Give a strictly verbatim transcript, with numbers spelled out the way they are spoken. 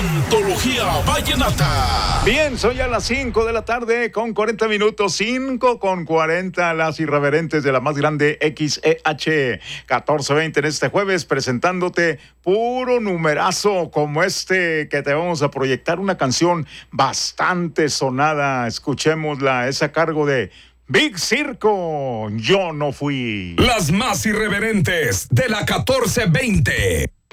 Antología Vallenata. Bien, son ya las cinco de la tarde con cuarenta minutos, cinco con cuarenta, las irreverentes de la más grande X E H catorce veinte en este jueves, presentándote puro numerazo como este que te vamos a proyectar, una canción bastante sonada. Escuchémosla, es a cargo de Big Circo, Yo no fui. Las más irreverentes de la catorce veinte.